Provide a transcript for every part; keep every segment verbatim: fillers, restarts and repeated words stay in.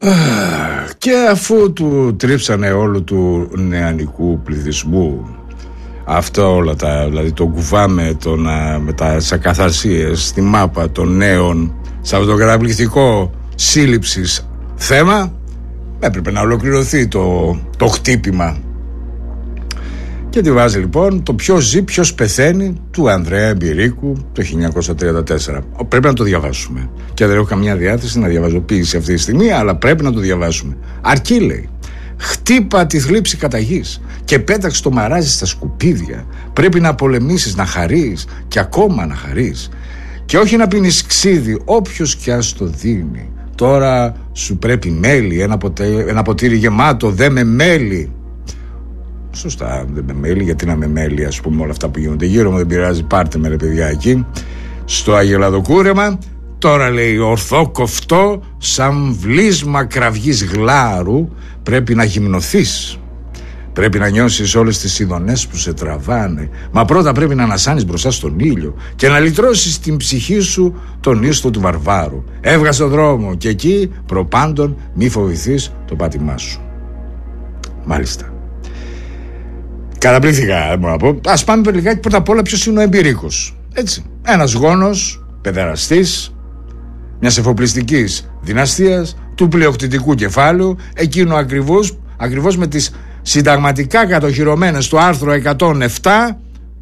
Και αφού του τρίψανε όλου του νεανικού πληθυσμού αυτά όλα τα, δηλαδή τον κουβάμε τον, με τα ακαθαρσίες στη μάπα των νέων σε αυτό το καταπληκτικό σύλληψης θέμα, έπρεπε να ολοκληρωθεί το, το χτύπημα. Και τη βάζει λοιπόν το ποιος ζει, ποιος πεθαίνει του Ανδρέα Εμπειρίκου το χίλια εννιακόσια τριάντα τέσσερα. Πρέπει να το διαβάσουμε. Και δεν έχω καμιά διάθεση να διαβάζω ποίηση αυτή τη στιγμή, αλλά πρέπει να το διαβάσουμε. Αρκεί, λέει, χτύπα τη θλίψη κατά γης και πέταξε το μαράζι στα σκουπίδια. Πρέπει να πολεμήσεις, να χαρείς και ακόμα να χαρείς. Και όχι να πίνεις ξύδι, όποιος κι ας το δίνει. Τώρα σου πρέπει μέλι, ένα, ποτε, ένα ποτήρι γεμάτο, δε με μέλι. Σωστά, δεν με μέλι, γιατί να με μέλι, ας πούμε, όλα αυτά που γίνονται γύρω μου, δεν πειράζει, πάρτε με ρε παιδιά εκεί, στο αγελαδοκούρεμα. Τώρα, λέει, ορθό κοφτό, σαν βλίσμα κραυγής γλάρου, πρέπει να γυμνοθείς. Πρέπει να νιώσεις όλες τις ειδονές που σε τραβάνε. Μα πρώτα πρέπει να ανασάνεις μπροστά στον ήλιο και να λυτρώσεις την ψυχή σου τον ίστο του βαρβάρου. Έβγα στον δρόμο και εκεί προπάντων μη φοβηθείς το πάτημά σου. Μάλιστα. Καταπληκτικά, μπορώ να πω. Ας πάμε λιγάκι πρώτα απ' όλα ποιος είναι ο Εμπειρίκος. Έτσι. Ένας γόνος, παιδεραστής, μιας εφοπλιστικής δυναστείας, του πλειοκτητικού κεφάλαιου, εκείνο ακριβώς, ακριβώς με τις συνταγματικά κατοχυρωμένες στο άρθρο εκατόν επτά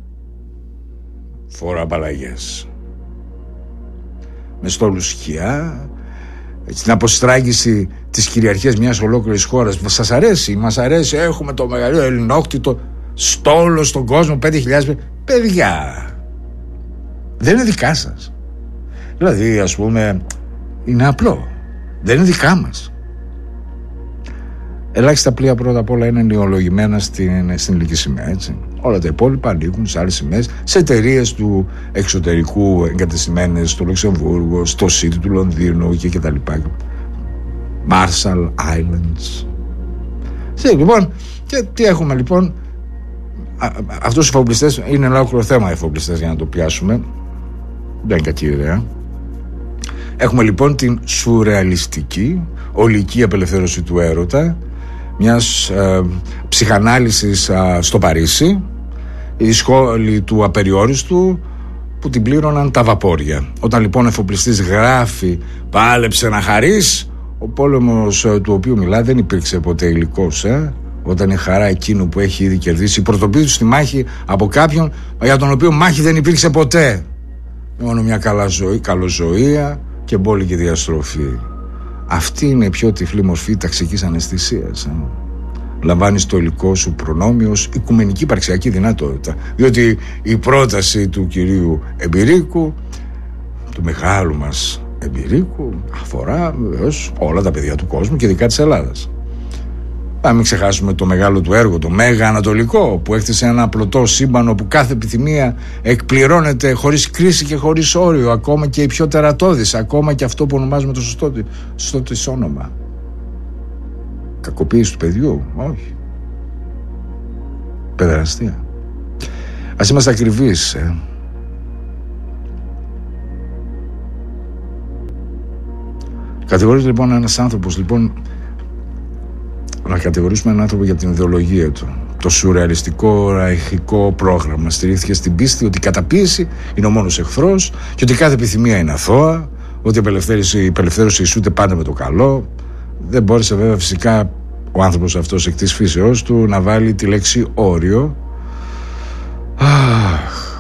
φοροαπαλλαγές. Με στόλους σκιά, την αποστράγγιση της κυριαρχίας μιας ολόκληρης χώρας. Σας αρέσει, μας αρέσει, έχουμε το μεγαλύτερο ελληνόκτητο στόλο στον κόσμο, πέντε χιλιάδες παιδιά. Δεν είναι δικά σας. Δηλαδή, ας πούμε, είναι απλό. Δεν είναι δικά μας. Ελάχιστα πλοία πρώτα απ' όλα είναι νεολογημένα στην, στην ελληνική σημαία, έτσι. Όλα τα υπόλοιπα ανήκουν σε άλλες σημαίες, σε εταιρείες του εξωτερικού εγκατεστημένες στο Λουξεμβούργο, στο City του Λονδίνου και κτλ. Marshall Islands. Και, λοιπόν, και τι έχουμε λοιπόν. Αυτούς οι εφοπλιστές είναι ένα ολόκληρο θέμα, οι εφοπλιστές, για να το πιάσουμε. Δεν είναι κακή ιδέα. Έχουμε λοιπόν την σουρεαλιστική ολική απελευθέρωση του έρωτα, μιας ε, ψυχανάλυσης ε, στο Παρίσι, η σχόλη του απεριόριστου που την πλήρωναν τα βαπόρια. Όταν λοιπόν ο εφοπλιστής γράφει «Πάλεψε να χαρείς», ο πόλεμος ε, του οποίου μιλά δεν υπήρξε ποτέ υλικός, ε? Όταν η χαρά εκείνου που έχει ήδη κερδίσει πρωτοποιεί του στη μάχη από κάποιον για τον οποίο μάχη δεν υπήρξε ποτέ. Μόνο μια καλά ζωή, καλοζωία και μπόλικη διαστροφή. Αυτή είναι η πιο τυφλή μορφή ταξικής αναισθησίας. Ε? Λαμβάνεις το υλικό σου προνόμιο ως οικουμενική υπαρξιακή δυνατότητα. Διότι η πρόταση του κυρίου Εμπειρίκου, του μεγάλου μας Εμπειρίκου, αφορά βεβαίως όλα τα παιδιά του κόσμου και ειδικά της Ελλάδας. Να μην ξεχάσουμε το μεγάλο του έργο, το Μέγα Ανατολικό, που έκτισε ένα πλωτό σύμπαν όπου κάθε επιθυμία εκπληρώνεται χωρίς κρίση και χωρίς όριο, ακόμα και η πιο τερατώδης, ακόμα και αυτό που ονομάζουμε το σωστό, σωστό της όνομα. Κακοποίηση του παιδιού, όχι. Παιδεραστία. Ας είμαστε ακριβείς, ε. Κατηγορείται λοιπόν ένας άνθρωπος, λοιπόν, να κατηγορήσουμε έναν άνθρωπο για την ιδεολογία του. Το σουρεαλιστικό ραϊχικό πρόγραμμα στηρίχθηκε στην πίστη ότι η καταπίεση είναι ο μόνος εχθρός και ότι κάθε επιθυμία είναι αθώα, ότι η απελευθέρωση, η απελευθέρωση ισούται πάντα με το καλό. Δεν μπόρεσε βέβαια φυσικά ο άνθρωπος αυτός εκ της φύσεώς του να βάλει τη λέξη όριο. Αχ.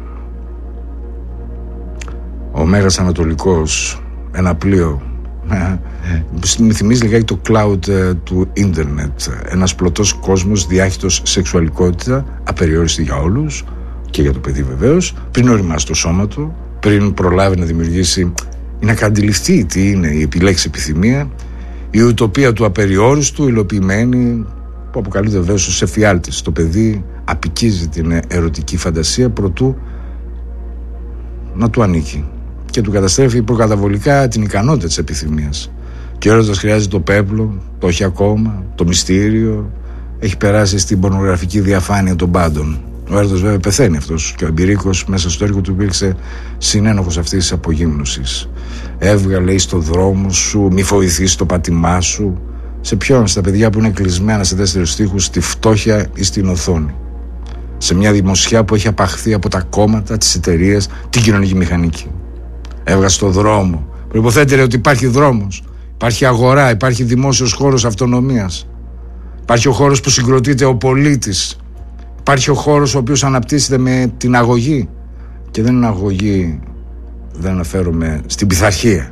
Ο Μέγας Ανατολικός, ένα πλοίο. Μου θυμίζει λιγάκι το cloud ε, του ίντερνετ. Ένας πλωτός κόσμος, διάχυτος σεξουαλικότητα, απεριόριστη για όλους και για το παιδί βεβαίως, πριν οριμάσει το σώμα του, πριν προλάβει να δημιουργήσει ή να αντιληφθεί τι είναι η επιλέξη επιθυμία, η ουτοπία του απεριόριστου, υλοποιημένη, που αποκαλείται βεβαίως ως εφιάλτης. Το παιδί απικίζει την ερωτική φαντασία προτού να του ανήκει και του καταστρέφει προκαταβολικά την ικανότητα της επιθυμίας. Και ο έρωτας χρειάζεται το πέπλο, το όχι ακόμα, το μυστήριο. Έχει περάσει στην πορνογραφική διαφάνεια των πάντων. Ο έρωτας βέβαια πεθαίνει αυτός, και ο Εμπειρίκος μέσα στο έργο του υπήρξε συνένοχος αυτής της απογύμνωσης. Έβγαλε ή στο δρόμο σου, μη φοηθείς το πατημά σου. Σε ποιον? Στα παιδιά που είναι κλεισμένα σε τέσσερις στίχους, στη φτώχεια ή στην οθόνη. Σε μια δημοσιά που έχει απαχθεί από τα κόμματα, τις εταιρείες, την κοινωνική μηχανική. Έβγαλε στο δρόμο. Προϋποθέτει ότι υπάρχει δρόμος, υπάρχει αγορά, υπάρχει δημόσιος χώρος αυτονομίας. Υπάρχει ο χώρος που συγκροτείται ο πολίτης. Υπάρχει ο χώρος ο οποίος αναπτύσσεται με την αγωγή. Και δεν είναι αγωγή, δεν αναφέρομαι στην πειθαρχία.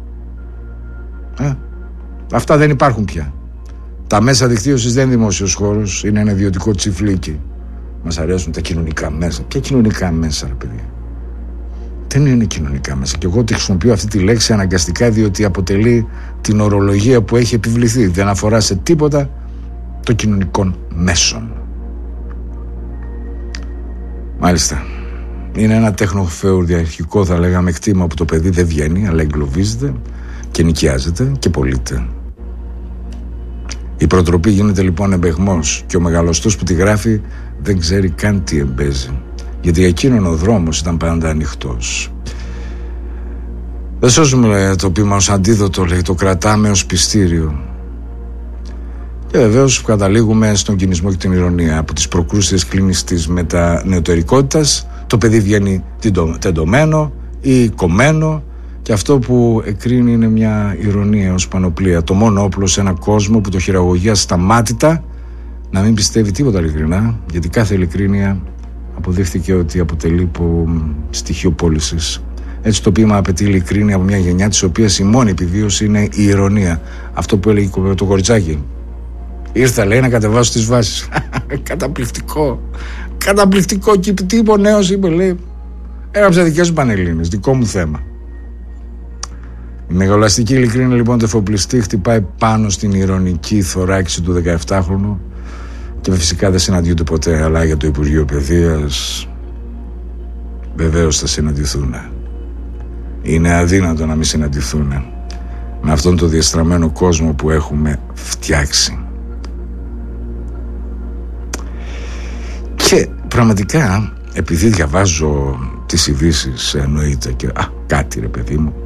Ε, αυτά δεν υπάρχουν πια. Τα μέσα δικτύωσης δεν είναι δημόσιος χώρος, είναι ένα ιδιωτικό τσιφλίκι. Μας αρέσουν τα κοινωνικά μέσα. Ποια κοινωνικά μέσα, ρε παιδιά? Δεν είναι κοινωνικά μέσα. Και εγώ τη χρησιμοποιώ αυτή τη λέξη αναγκαστικά, διότι αποτελεί την ορολογία που έχει επιβληθεί. Δεν αφορά σε τίποτα των κοινωνικών μέσων. Μάλιστα. Είναι ένα τεχνοφεουρδιαρχικό, θα λέγαμε, κτήμα που το παιδί δεν βγαίνει, αλλά εγκλωβίζεται και νοικιάζεται και πωλείται. Η προτροπή γίνεται λοιπόν εμπεγμός, και ο μεγαλωστός που τη γράφει δεν ξέρει καν τι εμπέζει, γιατί εκείνον ο δρόμος ήταν πάντα ανοιχτός. Δεν σώζουμε το ποίημα ως αντίδοτο, λέει, το κρατάμε ως πιστήριο. Και βεβαίως καταλήγουμε στον κινησμό και την ηρωνία. Από τις προκρούσεις κλίνης της μετανεωτερικότητας το παιδί βγαίνει τεντωμένο ή κομμένο, και αυτό που εκρίνει είναι μια ηρωνία ως πανοπλία. Το μόνο όπλο σε ένα κόσμο που το χειραγωγεί ασταμάτητα να μην πιστεύει τίποτα ειλικρινά, γιατί κάθε ειλικρίνεια αποδείχθηκε ότι αποτελεί από στοιχείο πώλησης. Έτσι το ποίημα απαιτεί ειλικρίνεια από μια γενιά της οποίας η μόνη επιβίωση είναι η ηρωνία. Αυτό που έλεγε το κοριτσάκι. Ήρθα, λέει, να κατεβάσω τις βάσεις. Καταπληκτικό. Καταπληκτικό. Και τι είπε ο νέος? Είπε, λέει, έγραψα δικές μου πανελλήνες, δικό μου θέμα. Η μεγαλοαστική ειλικρίνεια λοιπόν, το εφοπλιστή, χτυπάει πάνω στην ηρωνική θωράκιση του δεκαεφτάχρονου, και φυσικά δεν συναντιούνται ποτέ, αλλά για το Υπουργείο Παιδείας βεβαίως θα συναντηθούν. Είναι αδύνατο να μην συναντηθούν με αυτόν τον διεστραμμένο κόσμο που έχουμε φτιάξει. Και πραγματικά, επειδή διαβάζω τις ειδήσεις, εννοείται, και α, κάτι ρε παιδί μου,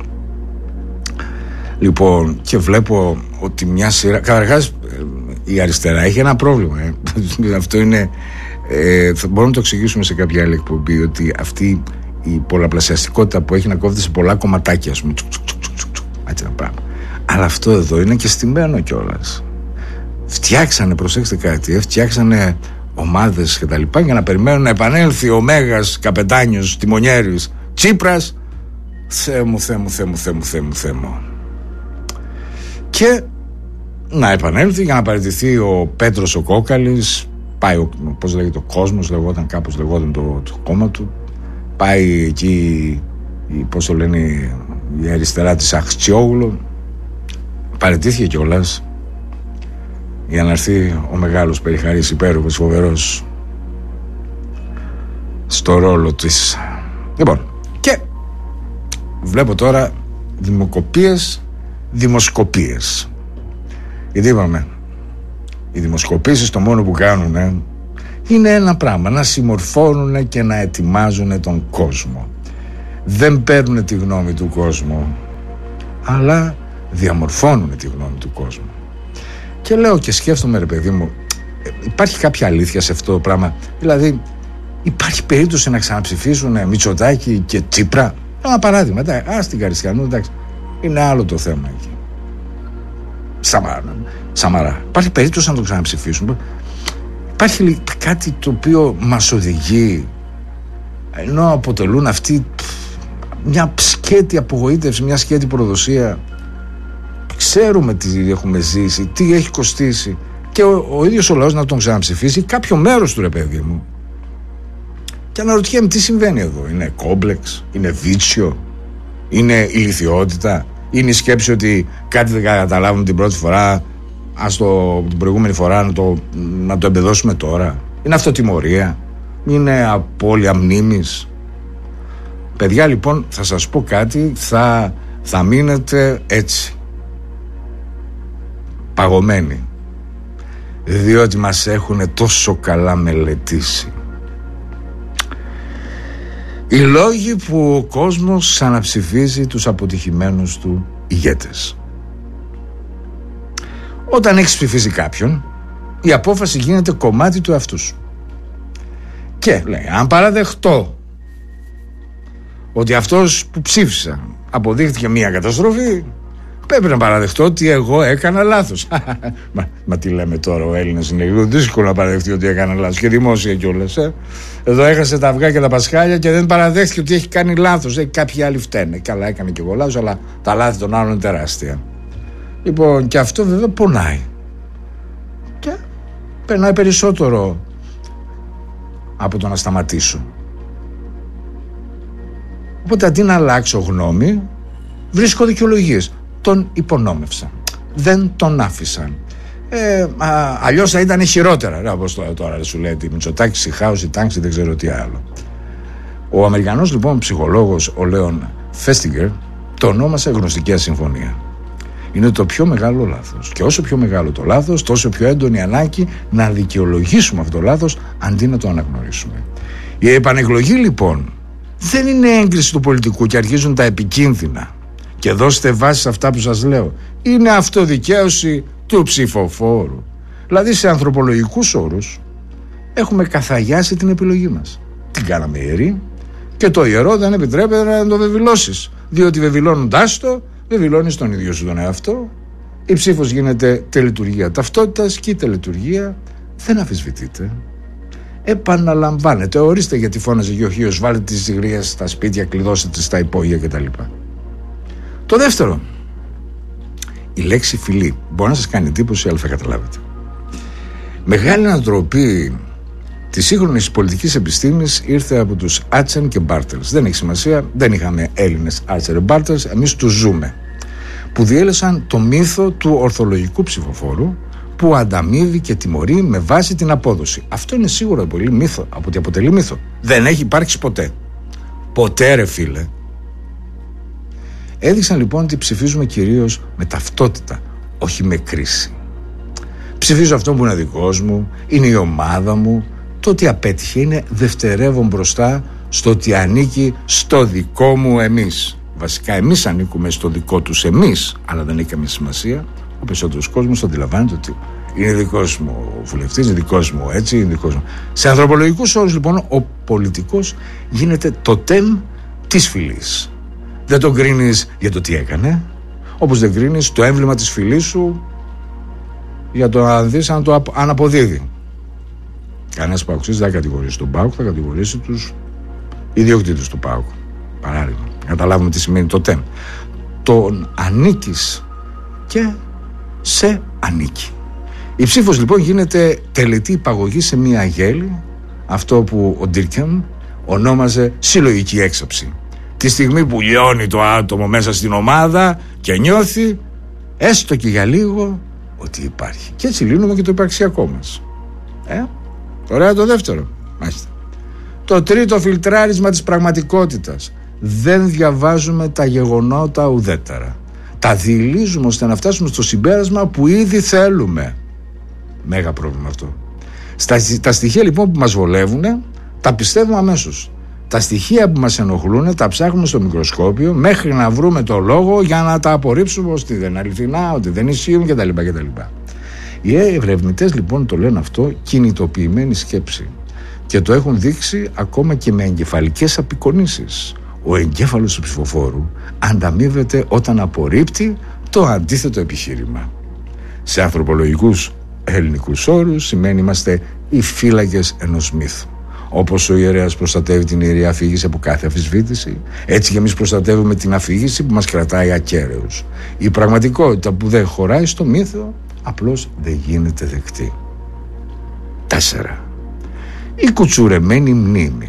λοιπόν, και βλέπω ότι μια σειρά, καταρχάς η αριστερά έχει ένα πρόβλημα, ε. Αυτό είναι, ε, θα μπορούμε να το εξηγήσουμε σε κάποια άλλη εκπομπή, ότι αυτή η πολλαπλασιαστικότητα που έχει να κόβεται σε πολλά κομματάκια, ας πούμε, έτσι ένα πράγμα. Αλλά αυτό εδώ είναι και στημένο κιόλας. Φτιάξανε, προσέξτε κάτι, ε, φτιάξανε ομάδες και τα λοιπά για να περιμένουν να επανέλθει ο μέγας καπετάνιος τιμονιέρης Τσίπρας. Θεέ μου, Θεέ μου, Θεέ μου, Θεέ μου, Θεέ μου, Θεέ μου. Και να επανέλθει για να παραιτηθεί ο Πέτρος ο Κόκαλης. Πάει, ο, πώς λέγεται, ο Κόσμος, λεγόταν, κάπως λεγόταν το, το κόμμα του. Πάει εκεί, πώς το λένε, η αριστερά της Αχτσιόγλου. Παραιτήθηκε κιόλας για να έρθει ο μεγάλος Περιχαρής, υπέροχος, φοβερός, στο ρόλο της. Λοιπόν, και βλέπω τώρα δημοκοπίες, δημοσκοπίες. Γιατί είπαμε, οι δημοσκοπήσεις το μόνο που κάνουν ε, είναι ένα πράγμα, να συμμορφώνουν και να ετοιμάζουν τον κόσμο. Δεν παίρνουν τη γνώμη του κόσμου, αλλά διαμορφώνουν τη γνώμη του κόσμου. Και λέω και σκέφτομαι, ρε παιδί μου, υπάρχει κάποια αλήθεια σε αυτό το πράγμα? Δηλαδή, υπάρχει περίπτωση να ξαναψηφίσουν Μητσοτάκη και Τσίπρα? Ένα παράδειγμα, εντάξει, ας την Καριστιανού, εντάξει, είναι άλλο το θέμα εκεί. Σαμαρά, Σαμαρά. Υπάρχει περίπτωση να το ξαναψηφίσουν? Υπάρχει κάτι το οποίο μας οδηγεί, ενώ αποτελούν αυτή μια σκέτη απογοήτευση, μια σκέτη προδοσία. Ξέρουμε τι έχουμε ζήσει, τι έχει κοστίσει, και ο, ο ίδιος ο λαός να τον ξαναψηφίσει κάποιο μέρος του, ρε παιδί μου. Και αναρωτιέμαι τι συμβαίνει εδώ. Είναι κόμπλεξ, είναι βίτσιο, είναι ηλιθιότητα, είναι η σκέψη ότι κάτι δεν καταλάβουμε την πρώτη φορά, ας το, την προηγούμενη φορά να το, να το εμπεδώσουμε τώρα? Είναι αυτοτιμωρία? Είναι απώλεια μνήμης? Παιδιά, λοιπόν, θα σας πω κάτι, θα, θα μείνετε έτσι παγωμένοι, διότι μας έχουν τόσο καλά μελετήσει. Οι λόγοι που ο κόσμος ξαναψηφίζει τους αποτυχημένους του ηγέτες. Όταν έχεις ψηφίσει κάποιον, η απόφαση γίνεται κομμάτι του εαυτού σου. Και λέει, αν παραδεχτώ ότι αυτός που ψήφισα αποδείχθηκε μια καταστροφή, πρέπει να παραδεχτώ ότι εγώ έκανα λάθος. μα, μα τι λέμε τώρα, ο Έλληνας είναι λίγο δύσκολο να παραδεχτεί ότι έκανα λάθος, και δημόσια κιόλας. Ε. Εδώ έχασε τα αυγά και τα πασχάλια και δεν παραδέχτηκε ότι έχει κάνει λάθος. Ε, κάποιοι άλλοι φταίνε. Καλά, έκανε και εγώ λάθος, αλλά τα λάθη των άλλων είναι τεράστια. Λοιπόν, και αυτό βέβαια πονάει. Και περνάει περισσότερο από το να σταματήσω. Οπότε αντί να αλλάξω γνώμη, βρίσκω δικαιολογίες. Τον υπονόμευσαν. Δεν τον άφησαν. Ε, αλλιώς θα ήταν χειρότερα. Ρε, όπως τώρα, τώρα σου λέει τη Μητσοτάκη, η χάος, η τάξη, δεν ξέρω τι άλλο. Ο Αμερικανός λοιπόν ψυχολόγος, ο Λέον Φέστιγκερ, το ονόμασε γνωστική ασυμφωνία. Είναι το πιο μεγάλο λάθος. Και όσο πιο μεγάλο το λάθος, τόσο πιο έντονη ανάγκη να δικαιολογήσουμε αυτό το λάθος αντί να το αναγνωρίσουμε. Η επανεκλογή λοιπόν δεν είναι έγκριση του πολιτικού και αρχίζουν τα επικίνδυνα. Και δώστε βάση σε αυτά που σας λέω. Είναι αυτοδικαίωση του ψηφοφόρου. Δηλαδή σε ανθρωπολογικούς όρους έχουμε καθαγιάσει την επιλογή μας. Την κάναμε ιερή και το ιερό δεν επιτρέπεται να το βεβηλώσεις. Διότι βεβηλώνοντάς το, βεβηλώνεις τον ίδιο σου τον εαυτό. Η ψήφος γίνεται τελετουργία ταυτότητας και η τελετουργία δεν αμφισβητείται. Επαναλαμβάνεται. Ορίστε γιατί φώναζε Γεωργίος, βάλτε τις υγρίες στα σπίτια, κλειδώστε τις στα υπόγεια κτλ. Το δεύτερο, η λέξη φιλή μπορεί να σας κάνει εντύπωση, αλλά θα καταλάβετε. Μεγάλη ανατροπή της σύγχρονης πολιτικής επιστήμης ήρθε από τους Άτσεν και Μπάρτελς. Δεν έχει σημασία, δεν είχαμε Έλληνες Άτσεν και Μπάρτελς, εμείς τους ζούμε. Που διέλυσαν το μύθο του ορθολογικού ψηφοφόρου που ανταμείβει και τιμωρεί με βάση την απόδοση. Αυτό είναι σίγουρα πολύ μύθο, από ότι αποτελεί μύθο. Δεν έχει υπάρξει ποτέ. Ποτέ, ρε φίλε. Έδειξαν λοιπόν ότι ψηφίζουμε κυρίως με ταυτότητα, όχι με κρίση. Ψηφίζω αυτό που είναι δικός μου, είναι η ομάδα μου. Το ότι απέτυχε είναι δευτερεύον μπροστά στο ότι ανήκει στο δικό μου εμείς. Βασικά εμείς ανήκουμε στο δικό τους εμείς, αλλά δεν έχει καμία σημασία. Ο περισσότερος κόσμος το αντιλαμβάνεται ότι είναι δικός μου ο βουλευτής, είναι δικός μου έτσι, είναι δικός μου. Σε ανθρωπολογικούς όρους λοιπόν ο πολιτικός γίνεται το τεμ της φυλής. Δεν τον κρίνεις για το τι έκανε, όπως δεν κρίνεις το έμβλημα της φυλής σου για το να δεις αν το αν αποδίδει. Κανένας παοξής δεν θα κατηγορήσει τον ΠΑΟΚ, θα κατηγορήσει τους ιδιοκτήτες του ΠΑΟΚ. Παράδειγμα, καταλάβουμε τι σημαίνει το τεμ. Τον ανήκεις και σε ανήκει. Η ψήφος λοιπόν γίνεται τελετή υπαγωγή σε μία γέλη, αυτό που ο Ντίρκεμ ονόμαζε συλλογική έξαψη. Τη στιγμή που λιώνει το άτομο μέσα στην ομάδα και νιώθει έστω και για λίγο ότι υπάρχει. Και έτσι λύνουμε και το υπαρξιακό μας. Ε, ωραία το δεύτερο. Μάλιστα. Το τρίτο, φιλτράρισμα της πραγματικότητας. Δεν διαβάζουμε τα γεγονότα ουδέτερα. Τα διηλίζουμε ώστε να φτάσουμε στο συμπέρασμα που ήδη θέλουμε. Μέγα πρόβλημα αυτό. Στα, τα στοιχεία λοιπόν που μας βολεύουν τα πιστεύουμε αμέσως. Τα στοιχεία που μας ενοχλούν τα ψάχνουμε στο μικροσκόπιο μέχρι να βρούμε το λόγο για να τα απορρίψουμε ότι δεν είναι αληθινά, ότι δεν ισχύουν κτλ. κτλ. Οι ερευνητές λοιπόν το λένε αυτό κινητοποιημένη σκέψη και το έχουν δείξει ακόμα και με εγκεφαλικές απεικονίσεις. Ο εγκέφαλος του ψηφοφόρου ανταμείβεται όταν απορρίπτει το αντίθετο επιχείρημα. Σε ανθρωπολογικούς ελληνικούς όρους σημαίνει είμαστε οι φύλακες ενός μύθου. Όπως ο ιερέας προστατεύει την ιερή αφήγηση από κάθε αμφισβήτηση, έτσι και εμείς προστατεύουμε την αφήγηση που μας κρατάει ακέραιους. Η πραγματικότητα που δεν χωράει στο μύθο απλώς δεν γίνεται δεκτή. Τέσσερα. Η κουτσουρεμένη μνήμη.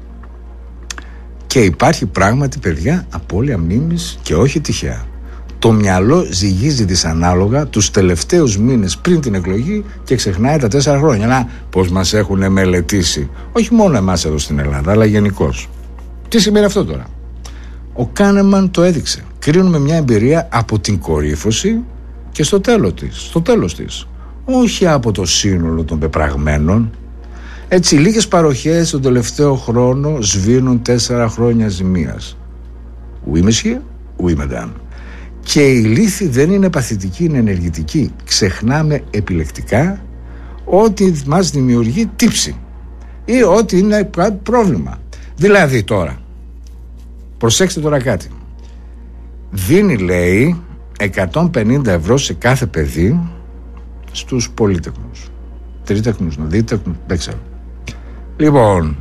Και υπάρχει πράγματι, παιδιά, απώλεια μνήμης και όχι τυχαία. Το μυαλό ζυγίζει δυσανάλογα τους τελευταίους μήνες πριν την εκλογή και ξεχνάει τα τέσσερα χρόνια. Να, πώς μας έχουν μελετήσει. Όχι μόνο εμάς εδώ στην Ελλάδα, αλλά γενικώς. Τι σημαίνει αυτό τώρα? Ο Κάνεμαν το έδειξε. Κρίνουμε μια εμπειρία από την κορύφωση και στο τέλος της. Στο τέλος της. Όχι από το σύνολο των πεπραγμένων. Έτσι, λίγες παροχές τον τελευταίο χρόνο σβήνουν τέσσερα χρόνια ζημίας. Oui, monsieur, oui, madame. Και η λύθη δεν είναι παθητική, είναι ενεργητική. Ξεχνάμε επιλεκτικά ότι μας δημιουργεί τύψη ή ότι είναι κάτι πρόβλημα. Δηλαδή τώρα, προσέξτε τώρα κάτι. Δίνει, λέει, εκατόν πενήντα ευρώ σε κάθε παιδί στους πολύτεχνους, τρίτεχνους, δίτεχνους, δεν ξέρω. Λοιπόν,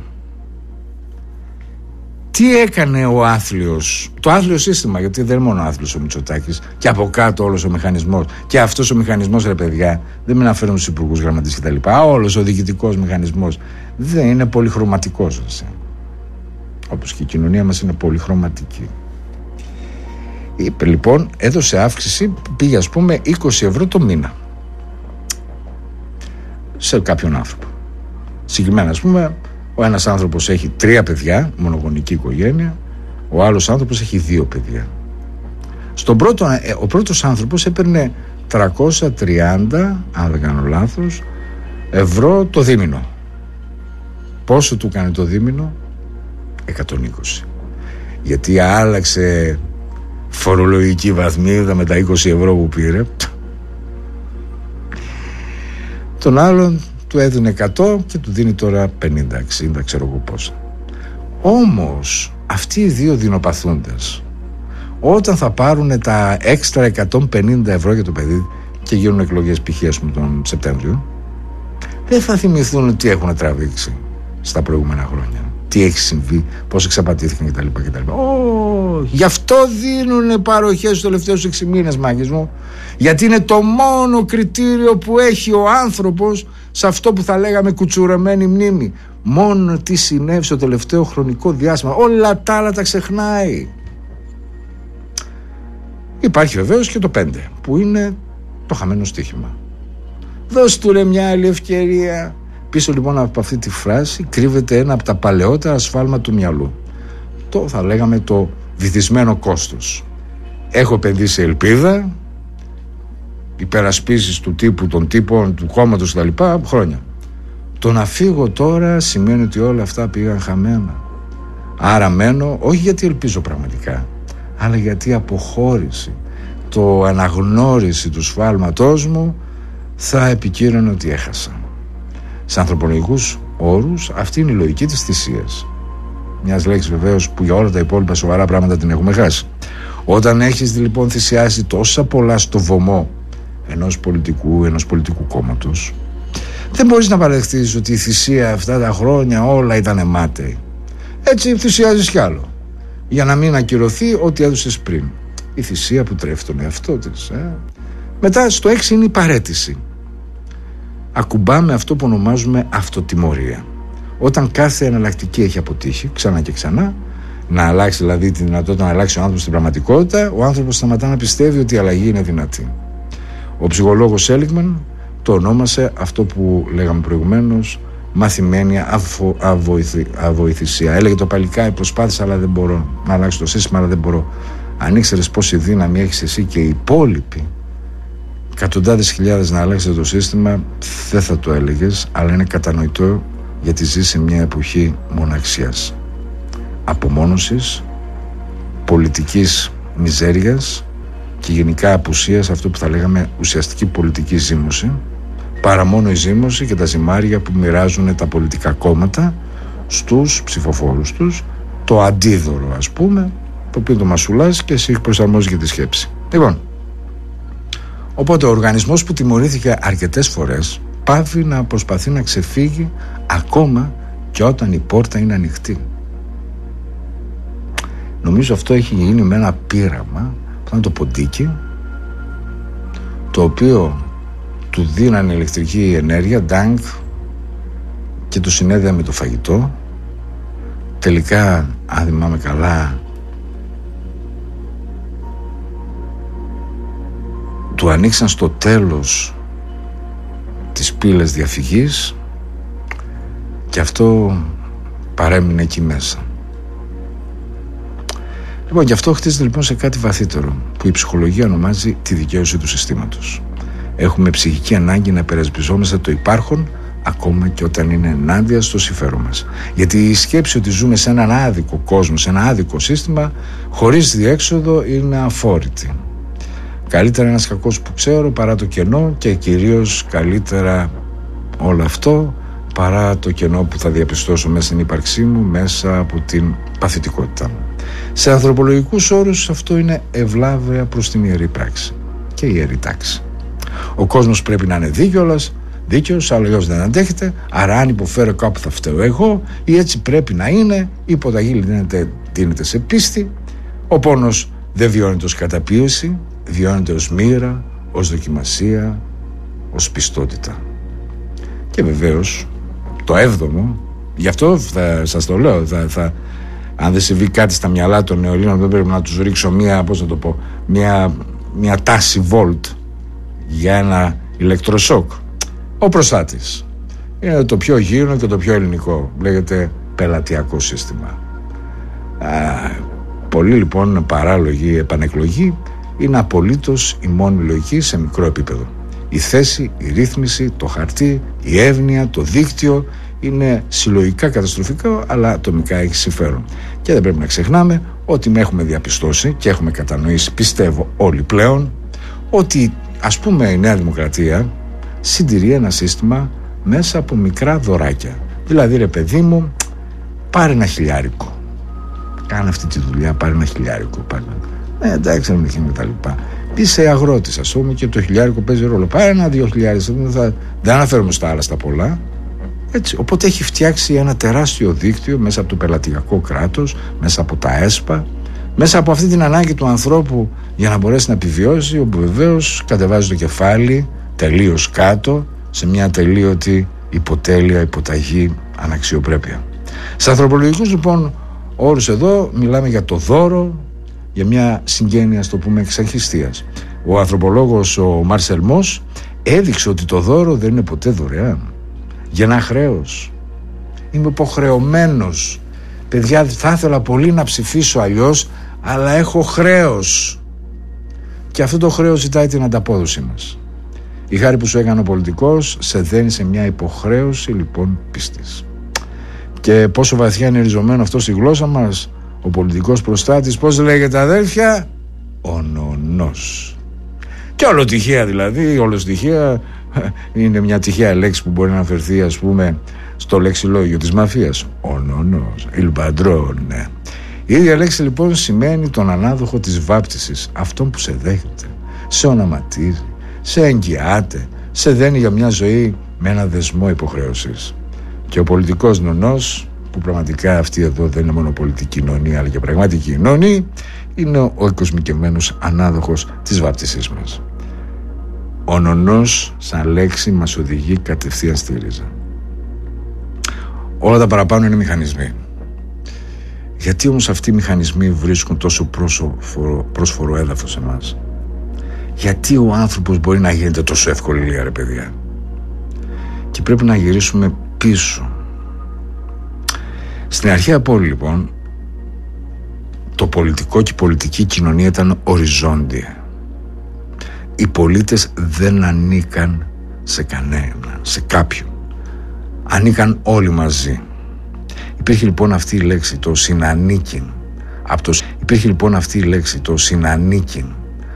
τι έκανε ο άθλιος, το άθλιο σύστημα, γιατί δεν είναι μόνο ο άθλιος ο Μητσοτάκης, και από κάτω όλος ο μηχανισμός, και αυτός ο μηχανισμός, ρε παιδιά, δεν με αναφέρουν τους υπουργούς, γραμματείς και τα λοιπά, όλος ο διοικητικός μηχανισμός δεν είναι πολυχρωματικός, εσύ. Όπως και η κοινωνία μας είναι πολυχρωματική. Είπε λοιπόν, έδωσε αύξηση, πήγε ας πούμε είκοσι ευρώ το μήνα σε κάποιον άνθρωπο. Συγκεκριμένα, ας πούμε, ο ένας άνθρωπος έχει τρία παιδιά, μονογονική οικογένεια, ο άλλος άνθρωπος έχει δύο παιδιά. Στον πρώτο, ο πρώτος άνθρωπος έπαιρνε τριακόσια τριάντα, αν δεν κάνω λάθος, ευρώ το δίμηνο. Πόσο του κάνει το δίμηνο? εκατόν είκοσι. Γιατί άλλαξε φορολογική βαθμίδα με τα είκοσι ευρώ που πήρε. Τον άλλον του έδινε εκατό και του δίνει τώρα πενήντα εξήντα, ξέρω εγώ πόσα. Όμως αυτοί οι δύο δεινοπαθούντες, όταν θα πάρουν τα έξτρα εκατόν πενήντα ευρώ για το παιδί και γίνουν εκλογές π.χ. τον Σεπτέμβριο, δεν θα θυμηθούν τι έχουν τραβήξει στα προηγούμενα χρόνια, τι έχει συμβεί, πώς εξαπατήθηκαν κτλ. κτλ. Oh, γι' αυτό δίνουν παροχές στους τελευταίους έξι μήνες, μάγκες μου. Γιατί είναι το μόνο κριτήριο που έχει ο άνθρωπος σε αυτό που θα λέγαμε κουτσουρεμένη μνήμη. Μόνο τι συνέβη στο τελευταίο χρονικό διάστημα. Όλα τα άλλα τα ξεχνάει. Υπάρχει βεβαίως και το πέντε, που είναι το χαμένο στοίχημα. Δώσ' του ρε μια άλλη ευκαιρία. Πίσω λοιπόν από αυτή τη φράση κρύβεται ένα από τα παλαιότερα ασφάλματα του μυαλού. Το θα λέγαμε το βυθισμένο κόστος. Έχω επενδύσει ελπίδα, υπερασπίσεις του τύπου, των τύπων, του κόμματος κτλ. Χρόνια. Το να φύγω τώρα σημαίνει ότι όλα αυτά πήγαν χαμένα. Άρα μένω, όχι γιατί ελπίζω πραγματικά, αλλά γιατί η αποχώρηση, το αναγνώριση του σφάλματός μου θα επικύρωνε ότι έχασα. Σε ανθρωπολογικούς όρους αυτή είναι η λογική της θυσίας. Μιας λέξης βεβαίως που για όλα τα υπόλοιπα σοβαρά πράγματα την έχουμε χάσει. Όταν έχεις λοιπόν θυσιάσει τόσα πολλά στο βωμό ενός πολιτικού, ενός πολιτικού κόμματος, δεν μπορείς να παραδεχτείς ότι η θυσία αυτά τα χρόνια όλα ήταν μάταιη. Έτσι θυσιάζεις κι άλλο, για να μην ακυρωθεί ό,τι έδωσες πριν. Η θυσία που τρέφει τον εαυτό της. Ε. Μετά στο έξι είναι η παραίτηση. Ακουμπάμε αυτό που ονομάζουμε αυτοτιμωρία. Όταν κάθε εναλλακτική έχει αποτύχει ξανά και ξανά, να αλλάξει δηλαδή τη δυνατότητα να αλλάξει ο άνθρωπος στην πραγματικότητα, ο άνθρωπος σταματά να πιστεύει ότι η αλλαγή είναι δυνατή. Ο ψυχολόγος Σέλιγμαν το ονόμασε αυτό που λέγαμε προηγουμένως μαθημένη αβο, αβοηθη, αβοηθησία. Έλεγε το παλικάρι, προσπάθησα αλλά δεν μπορώ να αλλάξω το σύστημα, αλλά δεν μπορώ. Αν ήξερες πόση δύναμη έχεις εσύ και οι υπόλοιποι εκατοντάδες χιλιάδες να αλλάξετε το σύστημα, δεν θα το έλεγες, αλλά είναι κατανοητό γιατί ζεις σε μια εποχή μοναξιάς, απομόνωσης, πολιτικής μιζέριας και γενικά απουσίας, αυτό που θα λέγαμε ουσιαστική πολιτική ζήμωση, παρά μόνο η ζήμωση και τα ζυμάρια που μοιράζουν τα πολιτικά κόμματα στους ψηφοφόρους τους, το αντίδωρο ας πούμε, το οποίο το μασουλάς και εσύ προσαρμόζει και τη σκέψη. Λοιπόν, οπότε ο οργανισμός που τιμωρήθηκε αρκετές φορές πάβει να προσπαθεί να ξεφύγει ακόμα και όταν η πόρτα είναι ανοιχτή. Νομίζω αυτό έχει γίνει με ένα πείραμα που ήταν το ποντίκι, το οποίο του δίνανε ηλεκτρική ενέργεια, ντάγκ, και το συνέδεα με το φαγητό. Τελικά, αν θυμάμαι καλά, του ανοίξαν στο τέλος τις πύλες διαφυγής και αυτό παρέμεινε εκεί μέσα. Λοιπόν, και αυτό χτίζεται λοιπόν σε κάτι βαθύτερο που η ψυχολογία ονομάζει τη δικαίωση του συστήματος. Έχουμε ψυχική ανάγκη να υπερασπιζόμαστε το υπάρχον ακόμα και όταν είναι ενάντια στο συμφέρον μας. Γιατί η σκέψη ότι ζούμε σε έναν άδικο κόσμο, σε ένα άδικο σύστημα, χωρίς διέξοδο, είναι αφόρητη. Καλύτερα ένας κακός που ξέρω παρά το κενό, και κυρίως καλύτερα όλο αυτό παρά το κενό που θα διαπιστώσω μέσα στην ύπαρξή μου, μέσα από την παθητικότητά μου. Σε ανθρωπολογικούς όρους αυτό είναι ευλάβεια προς την ιερή πράξη και η ιερή τάξη. Ο κόσμος πρέπει να είναι δίκαιος, δίκαιος, αλλιώς δεν αντέχεται. Άρα, αν υποφέρω κάπου θα φταίω εγώ, ή έτσι πρέπει να είναι. Η υποταγή δίνεται, δίνεται σε πίστη. Ο πόνος δεν βιώνεται ως καταπίεση, βιώνεται ως μοίρα, ως δοκιμασία, ως πιστότητα. Και βεβαίως το έβδομο, γι' αυτό θα σας το λέω, θα, θα, αν δεν συμβεί κάτι στα μυαλά των νεολαίων, δεν πρέπει να τους ρίξω μια, πώς να το πω, μια, μια τάση βολτ για ένα ηλεκτροσόκ. Ο προστάτης είναι το πιο γύρω και το πιο ελληνικό, λέγεται πελατειακό σύστημα. Α, πολύ λοιπόν παράλογη επανεκλογή είναι απολύτως η μόνη λογική σε μικρό επίπεδο. Η θέση, η ρύθμιση, το χαρτί, η εύνοια, το δίκτυο είναι συλλογικά καταστροφικό, αλλά ατομικά έχει συμφέρον. Και δεν πρέπει να ξεχνάμε ότι με έχουμε διαπιστώσει και έχουμε κατανοήσει, πιστεύω όλοι πλέον, ότι ας πούμε η Νέα Δημοκρατία συντηρεί ένα σύστημα μέσα από μικρά δωράκια. Δηλαδή, ρε παιδί μου, πάρε ένα χιλιάρικο. Κάνε αυτή τη δουλειά, πάρε ένα χιλιάρικο. Πάρε... Ε, εντάξει, δεν έχει τα λοιπά. Είσαι αγρότης, ας πούμε, και το χιλιάρικο παίζει ρόλο. Πάρε ένα δύο χιλιάρες. Θα... Δεν αναφέρομαι στα άλλα, στα πολλά. Έτσι. Οπότε έχει φτιάξει ένα τεράστιο δίκτυο μέσα από το πελατειακό κράτος, μέσα από τα ΕΣΠΑ, μέσα από αυτή την ανάγκη του ανθρώπου για να μπορέσει να επιβιώσει, όπου βεβαίως κατεβάζει το κεφάλι τελείως κάτω σε μια τελείωτη υποτέλεια, υποταγή, αναξιοπρέπεια. Σε ανθρωπολογικούς λοιπόν όρους εδώ μιλάμε για το δώρο, για μια συγγένεια, στο πούμε, εξαρχιστίας. Ο ανθρωπολόγος ο Μάρσελ Μος έδειξε ότι το δώρο δεν είναι ποτέ δωρεάν. Γεννά χρέος. Είμαι υποχρεωμένος. Παιδιά, θα ήθελα πολύ να ψηφίσω αλλιώς, αλλά έχω χρέος. Και αυτό το χρέος ζητάει την ανταπόδοση μας. Η χάρη που σου έκανε ο πολιτικός σε δένει σε μια υποχρέωση λοιπόν πίστης. Και πόσο βαθιά είναι ριζωμένο αυτό στη γλώσσα μας, ο πολιτικός προστάτης, πώς λέγεται αδέλφια? Ο νονός. Και όλο τυχαία δηλαδή, όλο τυχαία είναι μια τυχαία λέξη που μπορεί να αναφερθεί, ας πούμε, στο λεξιλόγιο της μαφίας. Ο νονός, il padrone. Η ίδια λέξη λοιπόν σημαίνει τον ανάδοχο της βάπτισης, αυτόν που σε δέχεται, σε ονοματίζει, σε εγγυάται, σε δένει για μια ζωή με ένα δεσμό υποχρέωσης. Και ο πολιτικός νονός, που πραγματικά αυτή εδώ δεν είναι μόνο πολιτική κοινωνία αλλά και πραγματική κοινωνία, είναι ο εκοσμικευμένος ανάδοχος της βάπτισής μας. Ο νονός σαν λέξη μας οδηγεί κατευθείαν στη ρίζα. Όλα τα παραπάνω είναι μηχανισμοί. Γιατί όμως αυτοί οι μηχανισμοί βρίσκουν τόσο πρόσφορο, πρόσφορο έδαφος σε εμάς? Γιατί ο άνθρωπος μπορεί να γίνεται τόσο εύκολη, ρε παιδιά? Και πρέπει να γυρίσουμε πίσω. Στην αρχαία πόλη λοιπόν, το πολιτικό και η πολιτική κοινωνία ήταν οριζόντια. Οι πολίτες δεν ανήκαν σε κανένα, σε κάποιον. Ανήκαν όλοι μαζί. Υπήρχε λοιπόν αυτή η λέξη, το συνανίκην. Από το... Υπήρχε λοιπόν αυτή η λέξη, το συνανίκην.